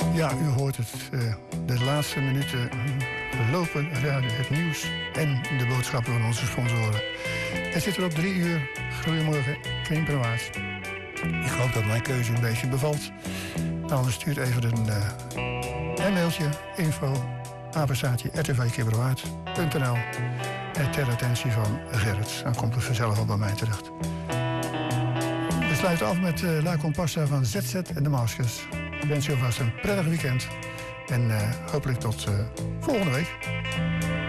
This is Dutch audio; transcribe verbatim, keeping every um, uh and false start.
Ja, u hoort het. Uh, de laatste minuten lopen radio, het nieuws en de boodschappen van onze sponsoren. Het zit er op drie uur. Goedemorgen, Krimperwaard. Ik hoop dat mijn keuze een beetje bevalt. Anders stuurt even een, uh, een mailtje. Info, apenstaartje, r t v krimperwaard punt n l. En ter attentie van Gerrit. Dan komt het vanzelf al bij mij terecht. We sluiten af met uh, La Compassa van Z Z en de Maskers. Ik wens je alvast een prettig weekend. En uh, hopelijk tot uh, volgende week.